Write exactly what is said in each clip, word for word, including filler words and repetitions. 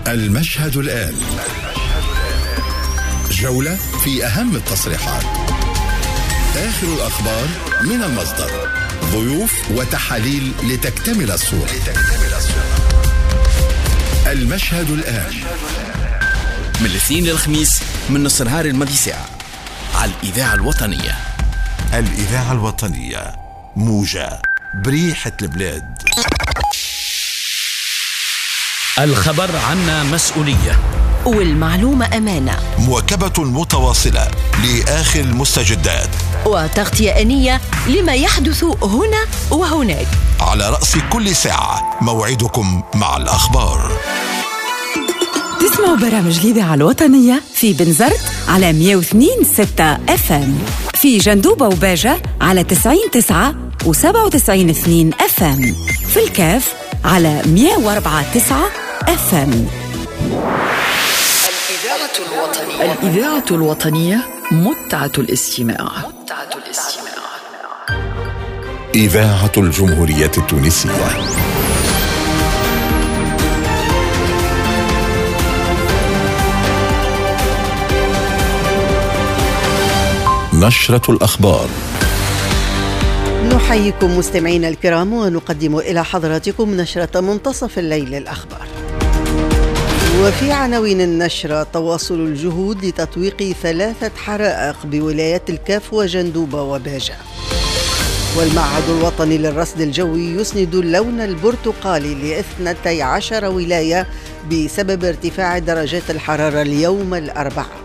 المشهد الآن، جولة في أهم التصريحات، آخر الأخبار من المصدر، ضيوف وتحاليل لتكتمل الصورة. المشهد الآن من الاثنين للخميس من نص نهار الماضي ساعة على الإذاعة الوطنية. الإذاعة الوطنية، موجة بريحة البلاد. الخبر عنا مسؤولية، والمعلومة أمانة. مواكبة متواصلة لآخر المستجدات، وتغطية آنية لما يحدث هنا وهناك. على رأس كل ساعة موعدكم مع الأخبار. تسمعوا برامج الإذاعة الوطنية في بنزرت على مية واثنين ستة اف ام، في جندوبة وباجة على تسعين تسعة وسبعة وتسعين اثنين اف ام، في الكاف على مية وأربعة تسعة اف ام. الإذاعة الوطنية، الإذاعة الوطنية، متعة الاستماع. متعة الاستماع. إذاعة الجمهورية التونسية. نشرة الأخبار. نحييكم مستمعينا الكرام ونقدم إلى حضراتكم نشرة منتصف الليل الأخبار. وفي عناوين النشرة: تواصل الجهود لتطويق ثلاثة حرائق بولايات الكاف وجندوبة وباجة. والمعهد الوطني للرصد الجوي يسند اللون البرتقالي لاثنتي عشر ولاية بسبب ارتفاع درجات الحرارة اليوم الأربعاء.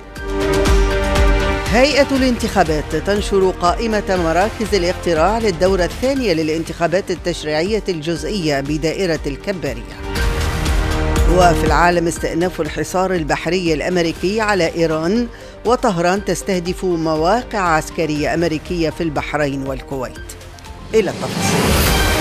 هيئة الانتخابات تنشر قائمة مراكز الاقتراع للدورة الثانية للانتخابات التشريعية الجزئية بدائرة الكبارية. وفي العالم: استئناف الحصار البحري الأمريكي على إيران، وطهران تستهدف مواقع عسكرية أمريكية في البحرين والكويت. إلى التفاصيل.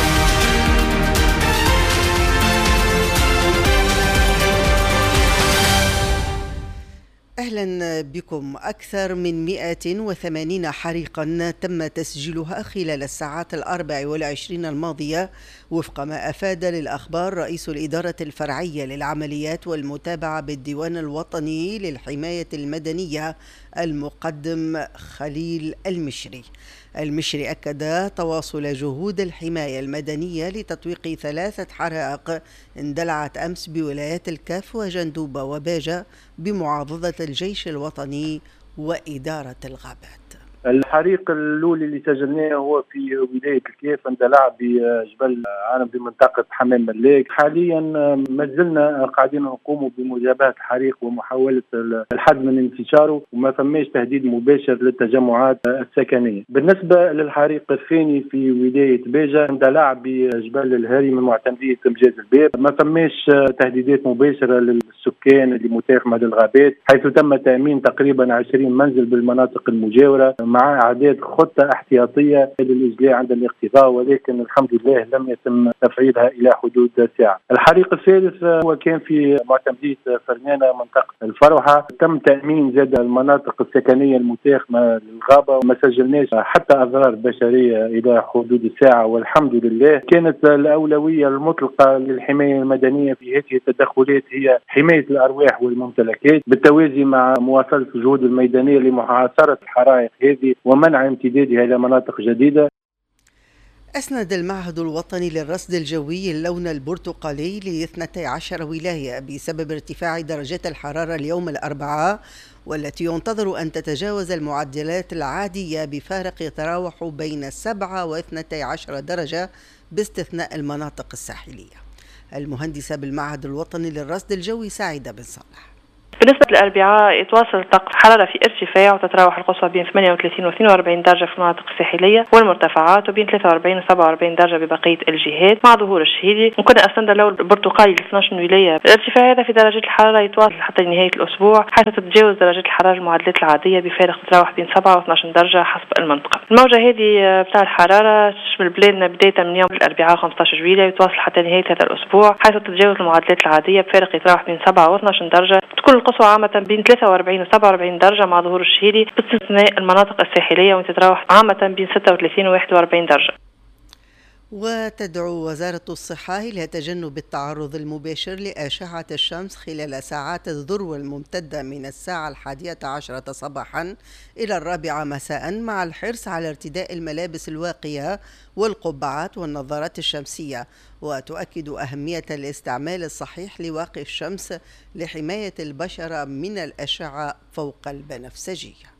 أهلا بكم. أكثر من مئة وثمانين حريقا تم تسجيلها خلال الساعات الأربع والعشرين الماضية، وفق ما أفاد للأخبار رئيس الإدارة الفرعية للعمليات والمتابعة بالديوان الوطني للحماية المدنية المقدم خليل المشري. المشري أكد تواصل جهود الحماية المدنية لتطويق ثلاثة حرائق اندلعت أمس بولايات الكاف وجندوبة وباجة بمعاضدة الجيش الوطني وإدارة الغابات. الحريق الأولي اللي سجلناه هو في ولاية الكيف اندلع بجبل عارم بمنطقة حمام ملاك. حاليا ما زلنا قاعدين نقوم بمجابهة الحريق ومحاولة الحد من انتشاره، وما فماش تهديد مباشر للتجمعات السكنية. بالنسبة للحريق الثاني في ولاية باجة اندلع بجبل الهاري من معتمدية مجاز الباب، ما فماش تهديدات مباشرة للسكان اللي متاخمة للغابات، حيث تم تأمين تقريبا عشرين منزل بالمناطق المجاورة مع إعداد خطة احتياطية للإجلاء عند الاختفاء، ولكن الحمد لله لم يتم تفعيلها إلى حدود ساعة. الحريق الثالث هو كان في معتمدية فرنانة منطقة الفروحة، تم تأمين زاد المناطق السكنية المتاخمة للغابة، وما سجلناش حتى أضرار بشرية إلى حدود الساعة والحمد لله. كانت الأولوية المطلقة للحماية المدنية في هذه التدخلات هي حماية الأرواح والممتلكات، بالتوازي مع مواصلة الجهود الميدانية لمحاصرة الحرائق هذه ومنع امتدادها إلى مناطق جديدة. أسند المعهد الوطني للرصد الجوي اللون البرتقالي لاثنتي عشر ولاية بسبب ارتفاع درجات الحرارة اليوم الأربعاء، والتي ينتظر أن تتجاوز المعدلات العادية بفارق يتراوح بين سبعة واثنتي عشر درجة باستثناء المناطق الساحلية. المهندسة بالمعهد الوطني للرصد الجوي سعيدة بن صالح: بالنسبة للأربعاء يتواصل الطقس حرارة في ارتفاع، وتتراوح القصوى بين ثمانية وثلاثين و اثنين وأربعين درجة في المناطق الساحلية والمرتفعات، وبين ثلاثة وأربعين و سبعة وأربعين درجة ببقية الجهات مع ظهور الشهيدي. وكنا أسند اللون البرتقالي ل اثنتي عشرة ولاية. الارتفاع هذا في درجات الحرارة يتواصل حتى نهاية الأسبوع، حيث تتجاوز درجات الحرارة المعدلات العادية بفارق تتراوح بين سبعة و اثنتي عشرة درجة حسب المنطقة. الموجة هذه بتاع الحرارة تشمل بلادنا بداية من يوم الأربعاء خمسة عشر جويلية، ويتواصل حتى نهاية هذا الأسبوع، حيث تتجاوز المعدلات العادية بفارق يتراوح بين سبعة و اثنتي عشرة درجة. تكون القصوى عامة بين ثلاثة وأربعين و سبعة وأربعين درجة مع ظهور الشهيدي باستثناء المناطق الساحلية، وتتراوح عامة بين ستة وثلاثين و واحد وأربعين درجة. وتدعو وزارة الصحة إلى تجنب التعرض المباشر لأشعة الشمس خلال ساعات الذروة الممتدة من الساعة الحادية عشرة صباحا إلى الرابعة مساء، مع الحرص على ارتداء الملابس الواقية والقبعات والنظارات الشمسية. وتؤكد أهمية الاستعمال الصحيح لواقي الشمس لحماية البشرة من الأشعة فوق البنفسجية.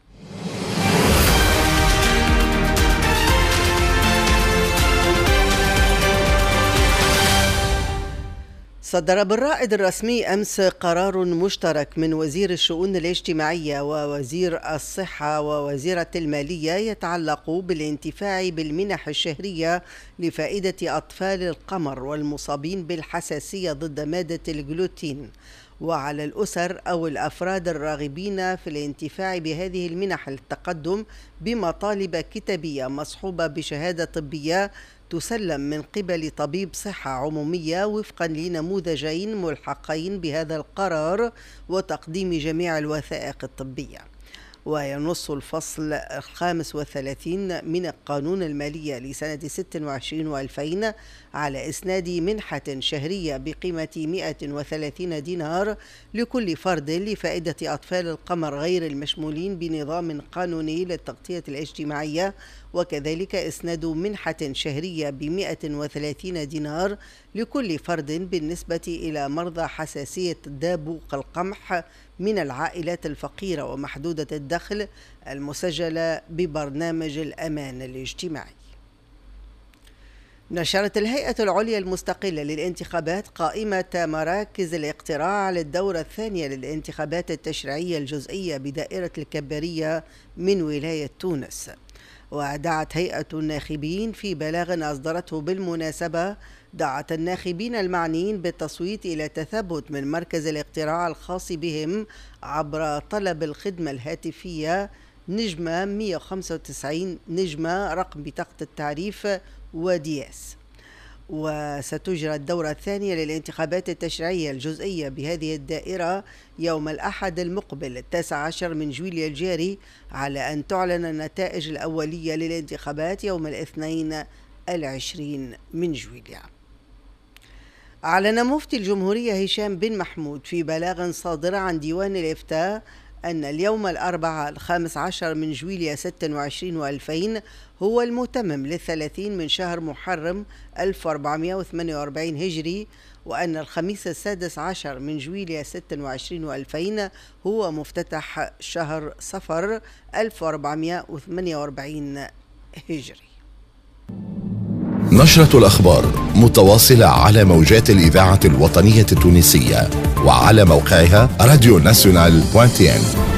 صدر بالرائد الرسمي أمس قرار مشترك من وزير الشؤون الاجتماعية ووزير الصحة ووزيرة المالية يتعلق بالانتفاع بالمنح الشهرية لفائدة أطفال القمر والمصابين بالحساسية ضد مادة الجلوتين، وعلى الأسر أو الأفراد الراغبين في الانتفاع بهذه المنح للتقدم بمطالب كتابية مصحوبة بشهادة طبية تسلم من قبل طبيب صحة عمومية وفقا لنموذجين ملحقين بهذا القرار وتقديم جميع الوثائق الطبية. وينص الفصل الخامس والثلاثين من القانون المالية لسنة ستة وعشرين وألفين على إسناد منحة شهرية بقيمة مئة وثلاثين دينار لكل فرد لفائدة أطفال القمر غير المشمولين بنظام قانوني للتغطية الاجتماعية، وكذلك إسناد منحة شهرية بمئة وثلاثين دينار لكل فرد بالنسبة إلى مرضى حساسية دابوق القمح من العائلات الفقيرة ومحدودة الدخل المسجلة ببرنامج الأمان الاجتماعي. نشرت الهيئة العليا المستقلة للانتخابات قائمة مراكز الاقتراع للدورة الثانية للانتخابات التشريعية الجزئية بدائرة الكبارية من ولاية تونس. ودعت هيئة الناخبين في بلاغ أصدرته بالمناسبة دعت الناخبين المعنيين بالتصويت إلى تثبت من مركز الاقتراع الخاص بهم عبر طلب الخدمة الهاتفية نجمة مئة وخمسة وتسعين نجمة رقم بطاقة التعريف ودياس. وستجرى الدورة الثانية للانتخابات التشريعية الجزئية بهذه الدائرة يوم الأحد المقبل التاسع عشر من جويليا الجاري، على أن تعلن النتائج الأولية للانتخابات يوم الاثنين العشرين من جويليا. أعلن مفتي الجمهورية هشام بن محمود في بلاغ صادر عن ديوان الإفتاء أن اليوم الأربعاء الخامس عشر من جويليا ستة وعشرين وألفين هو المتمم للثلاثين من شهر محرم ألف وأربعمائة وثمانية وأربعين هجري، وأن الخميس السادس عشر من جويليا ستة وعشرين وألفين هو مفتتح شهر صفر ألف وأربعمائة وثمانية وأربعين هجري. نشرة الأخبار متواصلة على موجات الإذاعة الوطنية التونسية وعلى موقعها راديو ناسيونال بوانتين.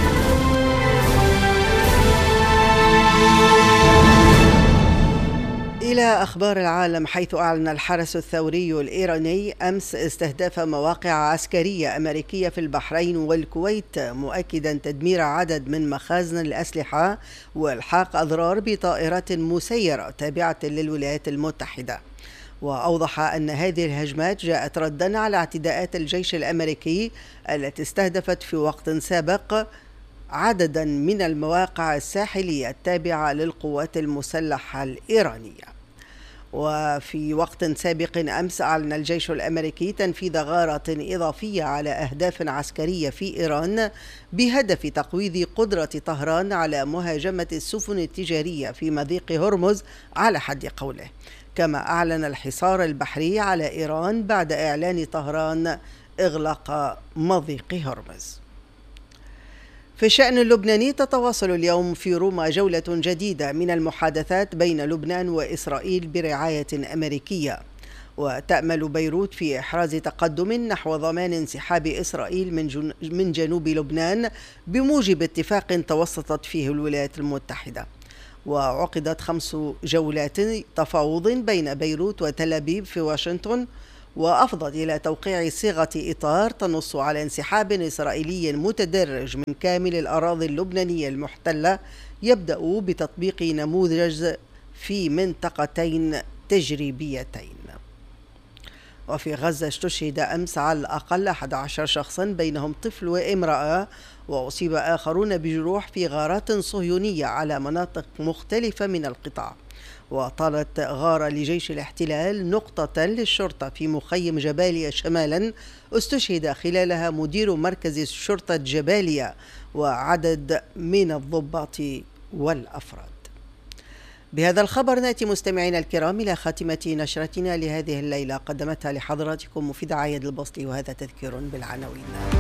إلى أخبار العالم، حيث أعلن الحرس الثوري الإيراني أمس استهداف مواقع عسكرية أمريكية في البحرين والكويت، مؤكدا تدمير عدد من مخازن الأسلحة والحاق أضرار بطائرات مسيرة تابعة للولايات المتحدة. وأوضح أن هذه الهجمات جاءت ردا على اعتداءات الجيش الأمريكي التي استهدفت في وقت سابق عددا من المواقع الساحلية التابعة للقوات المسلحة الإيرانية. وفي وقت سابق أمس أعلن الجيش الأمريكي تنفيذ غارة إضافية على أهداف عسكرية في إيران بهدف تقويض قدرة طهران على مهاجمة السفن التجارية في مضيق هرمز على حد قوله. كما أعلن الحصار البحري على إيران بعد إعلان طهران إغلاق مضيق هرمز. في الشأن اللبناني، تتواصل اليوم في روما جولة جديدة من المحادثات بين لبنان وإسرائيل برعاية أمريكية، وتأمل بيروت في إحراز تقدم نحو ضمان انسحاب إسرائيل من, جن... من جنوب لبنان بموجب اتفاق توسطت فيه الولايات المتحدة. وعقدت خمس جولات تفاوض بين بيروت وتل أبيب في واشنطن، وأفضت إلى توقيع صيغة إطار تنص على انسحاب إسرائيلي متدرج من كامل الأراضي اللبنانية المحتلة، يبدأ بتطبيق نموذج في منطقتين تجريبيتين. وفي غزة استشهد أمس على الأقل أحد عشر شخصا بينهم طفل وامرأة، وأصيب آخرون بجروح في غارات صهيونية على مناطق مختلفة من القطاع. وطالت غارة لجيش الاحتلال نقطة للشرطة في مخيم جباليا شمالا استشهد خلالها مدير مركز شرطة جباليا وعدد من الضباط والأفراد. بهذا الخبر نأتي مستمعينا الكرام إلى خاتمة نشرتنا لهذه الليلة، قدمتها لحضراتكم مفيدة عايد البسطي، وهذا تذكير بالعناوين.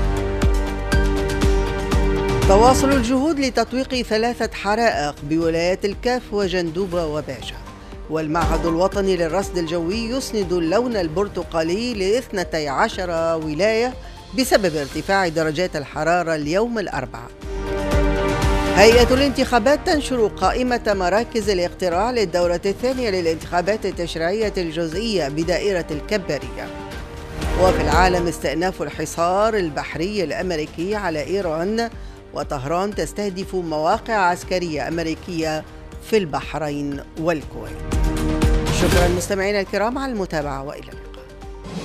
تواصل الجهود لتطويق ثلاثة حرائق بولايات الكاف وجندوبة وباجة. والمعهد الوطني للرصد الجوي يسند اللون البرتقالي لاثنتي عشر ولاية بسبب ارتفاع درجات الحرارة اليوم الأربعاء. هيئة الانتخابات تنشر قائمة مراكز الاقتراع للدورة الثانية للانتخابات التشريعية الجزئية بدائرة الكبارية. وفي العالم استئناف الحصار البحري الأمريكي على إيران، وطهران تستهدف مواقع عسكرية أمريكية في البحرين والكويت. شكرا مستمعينا الكرام على المتابعة، وإلى